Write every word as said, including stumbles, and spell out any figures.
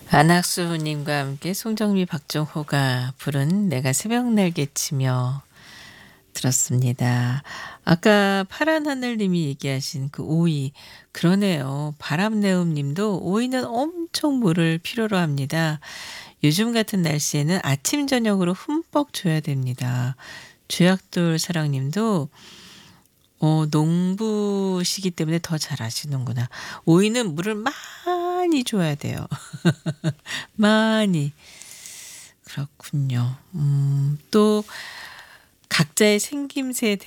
안학수님과 함께 송정미 박정호가 부른 내가 새벽 날개치며 들었습니다. 아까 파란 하늘님이 얘기하신 그 오이 그러네요. 바람내음님도 오이는 엄청 물을 필요로 합니다. 요즘 같은 날씨에는 아침 저녁으로 흠뻑 줘야 됩니다. 주약돌 사랑님도 어 농부시기 때문에 더 잘 아시는구나. 오이는 물을 많이 줘야 돼요. 많이. 그렇군요. 음 또 각자의 생김새에